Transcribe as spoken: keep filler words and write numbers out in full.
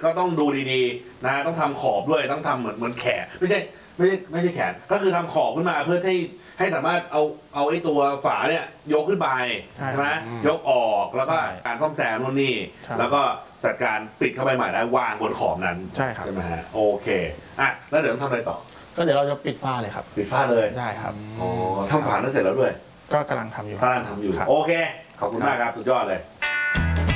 ก็ต้องดูดีๆนะต้องทำขอบด้วยต้องทำเหมือนเหมือนแขนไม่ใช่ไม่ใช่ไม่ใช่แขนก็คือทำขอบขึ้นมาเพื่อให้ให้สามารถเอาเอาไอ้ตัวฝาเนี่ยยกขึ้นไปใช่ไหมยกออกแล้วก็การซ่อมแซมนู่นนี่แล้วก็จัดการปิดเข้าไปใหม่แล้ววางบนขอบนั้นใช่ครับใช่ไหมฮะโอเคอ่ะแล้วเดี๋ยวต้องทำอะไรต่อก็เดี๋ยวเราจะปิดฝ้าเลยครับปิดฝ้าเลยได้ครับอ๋อทำฝาแล้วเสร็จแล้วด้วยก็กำลังทำอยู่กำลังทำอยู่โอเคขอบคุณมากครับสุดยอดเลย